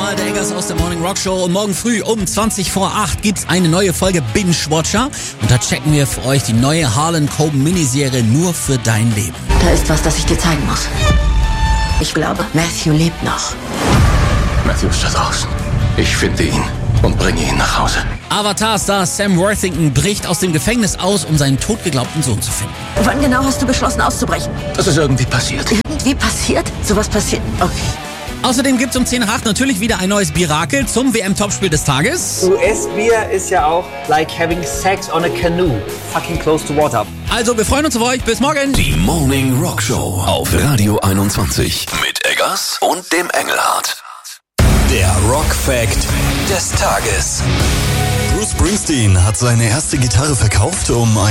nochmal der Eggers aus der Morning Rock Show. Und morgen früh um 20 vor 8 gibt's eine neue Folge Binge Watcher. Und da checken wir für euch die neue Harlan Coben Miniserie Nur für dein Leben. Da ist was, das ich dir zeigen muss. Ich glaube, Matthew lebt noch. Matthew ist da draußen. Ich finde ihn und bringe ihn nach Hause. Avatar-Star Sam Worthington bricht aus dem Gefängnis aus, um seinen totgeglaubten Sohn zu finden. Wann genau hast du beschlossen auszubrechen? Das ist irgendwie passiert. Irgendwie passiert? Sowas passiert? Okay. Außerdem gibt's um 10 nach 8 natürlich wieder ein neues Birakel zum WM-Topspiel des Tages. US-Bier ist ja auch like having sex on a canoe. Fucking close to water. Also, wir freuen uns auf euch. Bis morgen. Die Morning Rock Show auf Radio 21 mit Eggers und dem Engelhardt. Der Rock Fact des Tages. Bruce Springsteen hat seine erste Gitarre verkauft, um